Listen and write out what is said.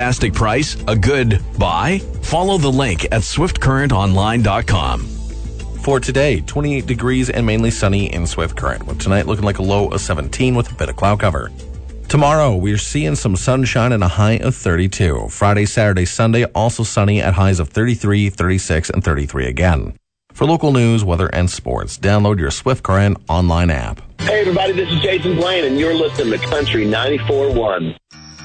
fantastic price a good buy? Follow the link at swiftcurrentonline.com. For today, 28 degrees and mainly sunny in Swift Current, with tonight looking like a low of 17 with a bit of cloud cover. Tomorrow, we're seeing some sunshine and a high of 32. Friday, Saturday, Sunday, also sunny at highs of 33, 36, and 33 again. For local news, weather, and sports, download your Swift Current online app. Hey, everybody, this is Jason Blaine, and you're listening to Country 94.1.